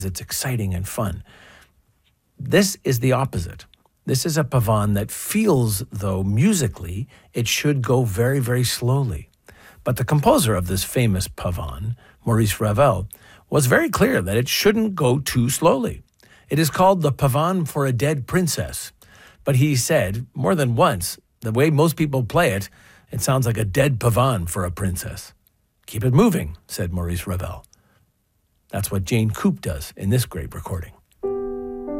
It's exciting and fun. This is the opposite. This is a pavane that feels, though musically, it should go very, very slowly. But the composer of this famous pavane, Maurice Ravel, was very clear that it shouldn't go too slowly. It is called the pavane for a dead princess. But he said more than once, the way most people play it, it sounds like a dead pavane for a princess. Keep it moving, said Maurice Ravel. That's what Jane Coop does in this great recording.